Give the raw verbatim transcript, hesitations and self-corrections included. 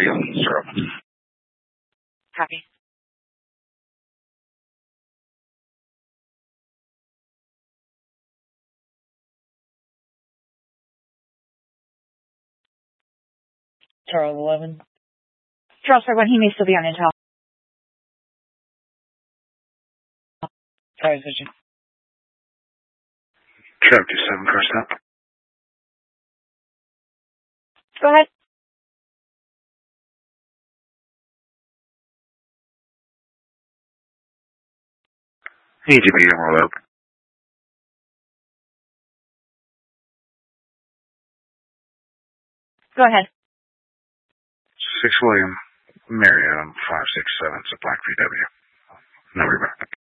William zero. Copy. Charles eleven. Charles for one, he may still be on intel. Sorry, Vision. Trav two seven, first up. Go ahead. E T B roll out. Go ahead. six William, Marion five six seven, Supply P W. Now we're back.